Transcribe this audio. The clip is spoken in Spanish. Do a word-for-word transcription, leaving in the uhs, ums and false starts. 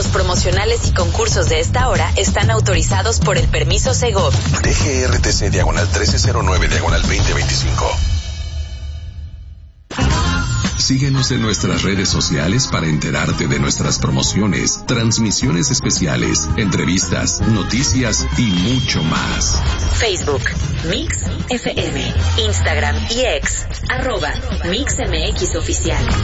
Los promocionales y concursos de esta hora están autorizados por el permiso Segov. D G R T C diagonal trece cero nueve diagonal veinte veinticinco. Síguenos en nuestras redes sociales para enterarte de nuestras promociones, transmisiones especiales, entrevistas, noticias y mucho más. Facebook, Mix F M, Instagram y X, arroba Mix M X Oficial.